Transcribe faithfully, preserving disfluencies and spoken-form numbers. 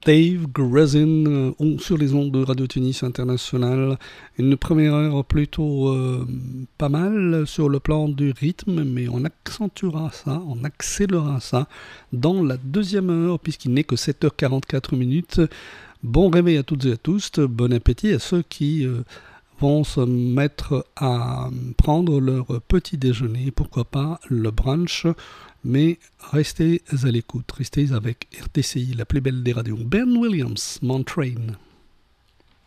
Dave Grusin euh, sur les ondes de Radio Tunis International. Une première heure plutôt euh, pas mal sur le plan du rythme, mais on accentuera ça, on accélérera ça dans la deuxième heure, puisqu'il n'est que sept heures quarante-quatre minutes. Bon réveil à toutes et à tous, bon appétit à ceux qui euh, vont se mettre à prendre leur petit déjeuner, pourquoi pas le brunch. Mais restez à l'écoute, restez avec R T C I, la plus belle des radios. Ben Williams, Montrain.